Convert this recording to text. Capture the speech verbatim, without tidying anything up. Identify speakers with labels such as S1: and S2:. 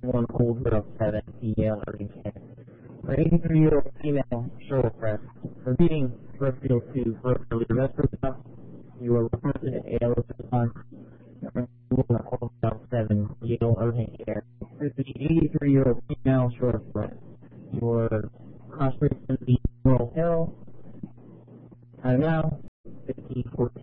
S1: one cold girl seven, Yale Urban Care. For eighty-three-year-old female shoulder press, for meeting Brookfield two for early respiratory, you are requested at A L S one, one cold girl seven, Yale Urban Care. For the eighty-three-year-old female shoulder press, your cross-break in the World Herald. Time now, fifteen forty.